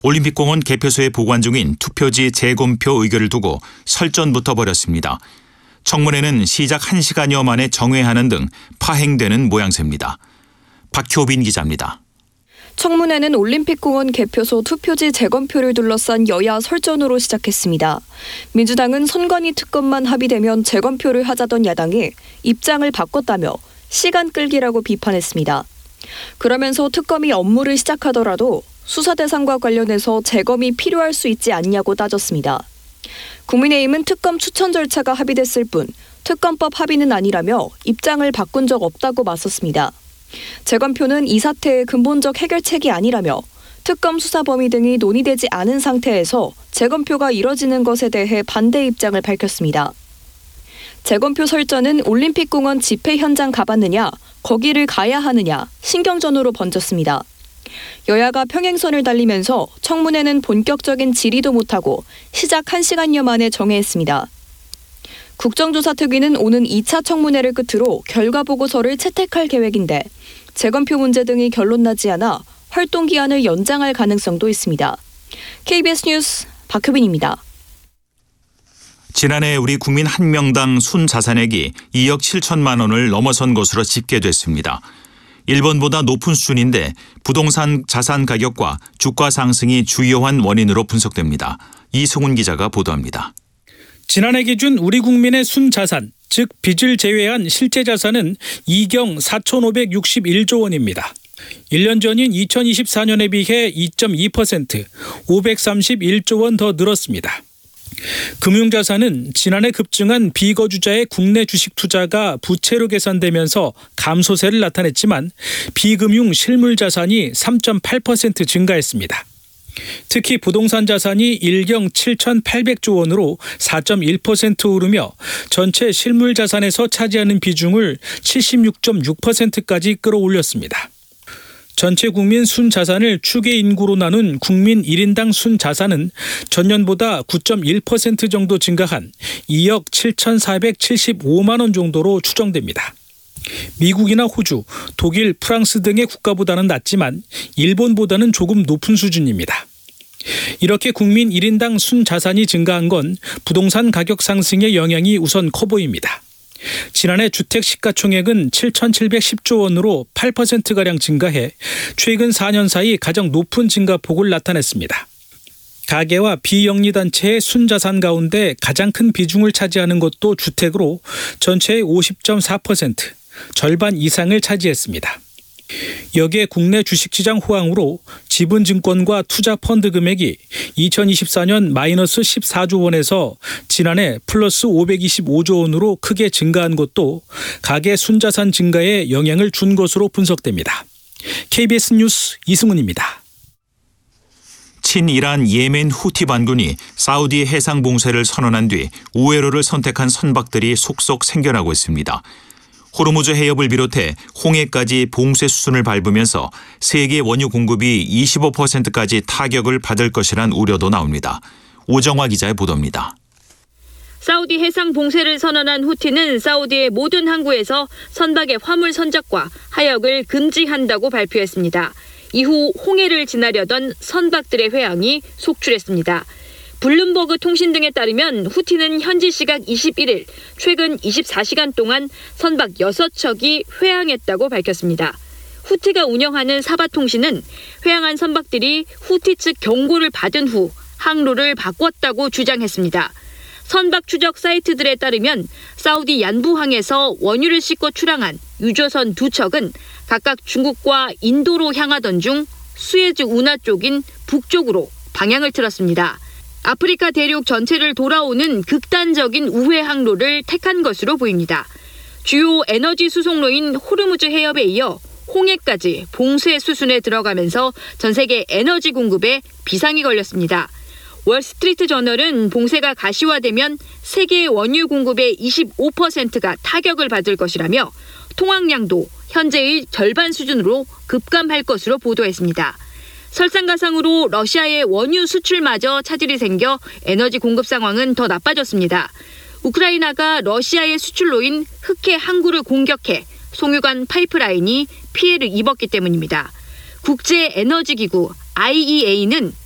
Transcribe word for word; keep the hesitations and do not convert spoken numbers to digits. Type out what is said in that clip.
올림픽공원 개표소에 보관 중인 투표지 재검표 의결을 두고 설전부터 벌였습니다. 청문회는 시작 한 시간여 만에 정회하는 등 파행되는 모양새입니다. 박효빈 기자입니다. 청문회는 올림픽공원 개표소 투표지 재검표를 둘러싼 여야 설전으로 시작했습니다. 민주당은 선관위 특검만 합의되면 재검표를 하자던 야당이 입장을 바꿨다며 시간 끌기라고 비판했습니다. 그러면서 특검이 업무를 시작하더라도 수사 대상과 관련해서 재검이 필요할 수 있지 않냐고 따졌습니다. 국민의힘은 특검 추천 절차가 합의됐을 뿐 특검법 합의는 아니라며 입장을 바꾼 적 없다고 맞섰습니다. 재검표는 이 사태의 근본적 해결책이 아니라며 특검 수사 범위 등이 논의되지 않은 상태에서 재검표가 이뤄지는 것에 대해 반대 입장을 밝혔습니다. 재검표 설전은 올림픽공원 집회 현장 가봤느냐, 거기를 가야 하느냐, 신경전으로 번졌습니다. 여야가 평행선을 달리면서 청문회는 본격적인 질의도 못하고 시작 한 시간여 만에 정회했습니다. 국정조사특위는 오는 이 차 청문회를 끝으로 결과보고서를 채택할 계획인데 재검표 문제 등이 결론나지 않아 활동기한을 연장할 가능성도 있습니다. 케이비에스 뉴스 박효빈입니다. 지난해 우리 국민 한 명당 순자산액이 이억 칠천만 원을 넘어선 것으로 집계됐습니다. 일본보다 높은 수준인데 부동산 자산 가격과 주가 상승이 주요한 원인으로 분석됩니다. 이승훈 기자가 보도합니다. 지난해 기준 우리 국민의 순자산, 즉 빚을 제외한 실제 자산은 이경 사천오백육십일조 원입니다. 일 년 전인 이천이십사 년에 비해 이 점 이 퍼센트, 오백삼십일조 원 더 늘었습니다. 금융자산은 지난해 급증한 비거주자의 국내 주식 투자가 부채로 계산되면서 감소세를 나타냈지만 비금융 실물자산이 삼 점 팔 퍼센트 증가했습니다. 특히 부동산 자산이 일경 칠천팔백조 원으로 사 점 일 퍼센트 오르며 전체 실물자산에서 차지하는 비중을 칠십육 점 육 퍼센트까지 끌어올렸습니다. 전체 국민 순자산을 추계 인구로 나눈 국민 일 인당 순자산은 전년보다 구 점 일 퍼센트 정도 증가한 이억 칠천사백칠십오만 원 정도로 추정됩니다. 미국이나 호주, 독일, 프랑스 등의 국가보다는 낮지만 일본보다는 조금 높은 수준입니다. 이렇게 국민 일 인당 순자산이 증가한 건 부동산 가격 상승의 영향이 우선 커 보입니다. 지난해 주택 시가총액은 칠천칠백십조 원으로 팔 퍼센트가량 증가해 최근 사 년 사이 가장 높은 증가폭을 나타냈습니다. 가계와 비영리단체의 순자산 가운데 가장 큰 비중을 차지하는 것도 주택으로 전체의 오십 점 사 퍼센트, 절반 이상을 차지했습니다. 여기에 국내 주식시장 호황으로 지분증권과 투자펀드 금액이 이천이십사 년 마이너스 십사조 원에서 지난해 플러스 오백이십오조 원으로 크게 증가한 것도 가계 순자산 증가에 영향을 준 것으로 분석됩니다. 케이비에스 뉴스 이승훈입니다. 친이란 예멘 후티 반군이 사우디 해상 봉쇄를 선언한 뒤 우회로를 선택한 선박들이 속속 생겨나고 있습니다. 호르무즈 해협을 비롯해 홍해까지 봉쇄 수순을 밟으면서 세계 원유 공급이 이십오 퍼센트까지 타격을 받을 것이란 우려도 나옵니다. 오정화 기자의 보도입니다. 사우디 해상 봉쇄를 선언한 후티는 사우디의 모든 항구에서 선박의 화물 선적과 하역을 금지한다고 발표했습니다. 이후 홍해를 지나려던 선박들의 회항이 속출했습니다. 블룸버그 통신 등에 따르면 후티는 현지 시각 이십일일 최근 이십사 시간 동안 선박 여섯 척이 회항했다고 밝혔습니다. 후티가 운영하는 사바통신은 회항한 선박들이 후티 측 경고를 받은 후 항로를 바꿨다고 주장했습니다. 선박 추적 사이트들에 따르면 사우디 얀부항에서 원유를 싣고 출항한 유조선 두 척은 각각 중국과 인도로 향하던 중 수에즈 운하 쪽인 북쪽으로 방향을 틀었습니다. 아프리카 대륙 전체를 돌아오는 극단적인 우회 항로를 택한 것으로 보입니다. 주요 에너지 수송로인 호르무즈 해협에 이어 홍해까지 봉쇄 수순에 들어가면서 전 세계 에너지 공급에 비상이 걸렸습니다. 월스트리트 저널은 봉쇄가 가시화되면 세계 원유 공급의 이십오 퍼센트가 타격을 받을 것이라며 통항량도 현재의 절반 수준으로 급감할 것으로 보도했습니다. 설상가상으로 러시아의 원유 수출마저 차질이 생겨 에너지 공급 상황은 더 나빠졌습니다. 우크라이나가 러시아의 수출로인 흑해 항구를 공격해 송유관 파이프라인이 피해를 입었기 때문입니다. 국제에너지기구 아이이에이는